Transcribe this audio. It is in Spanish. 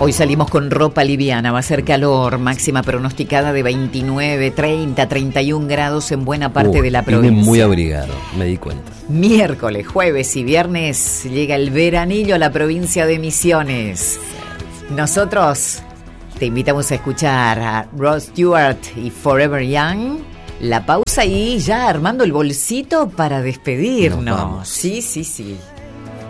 Hoy salimos con ropa liviana, va a ser calor, máxima pronosticada de 29, 30, 31 grados en buena parte de la provincia. Vine muy abrigado, me di cuenta. Miércoles, jueves y viernes llega el veranillo a la provincia de Misiones. Nosotros te invitamos a escuchar a Rod Stewart y Forever Young. La pausa y ya armando el bolsito para despedirnos. Nos vamos. Sí.